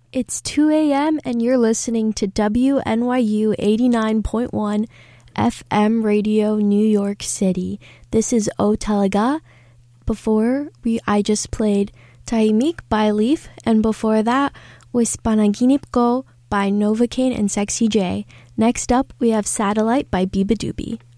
It's 2 a.m. and you're listening to WNYU 89.1 FM Radio, New York City. This is O Talaga. I just played Tahimik by Leaf, and before that was Panaginip Ko by Novocaine and Sexy J. Next up, we have Satellite by Biba Doobie.